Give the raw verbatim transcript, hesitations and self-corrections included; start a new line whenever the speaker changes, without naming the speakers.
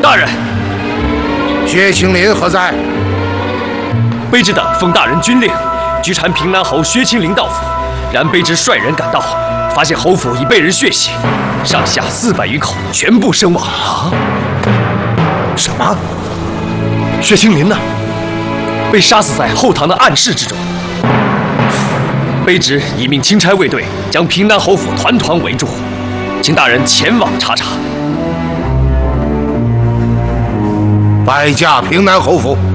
大人，
薛青林何在？
卑职等奉大人军令，拘缠平南侯薛青林到府，然卑职率人赶到，发现侯府已被人血洗，上下四百余口全部身亡。啊！
什么？
薛青林呢？被杀死在后堂的暗室之中。卑职已命钦差卫队将平南侯府团团围住，请大人前往查查。
拜驾平南侯府。